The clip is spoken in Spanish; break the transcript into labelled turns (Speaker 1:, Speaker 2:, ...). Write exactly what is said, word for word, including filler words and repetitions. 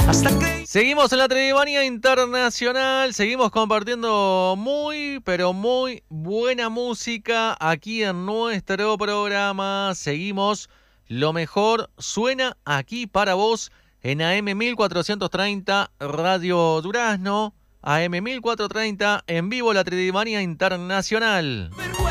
Speaker 1: Hasta que...
Speaker 2: Seguimos en la Tridimanía Internacional, seguimos compartiendo muy, pero muy buena música aquí en nuestro programa. Seguimos, lo mejor suena aquí para vos en A M mil cuatrocientos treinta Radio Durazno, A M mil cuatrocientos treinta en vivo la Tridimanía Internacional.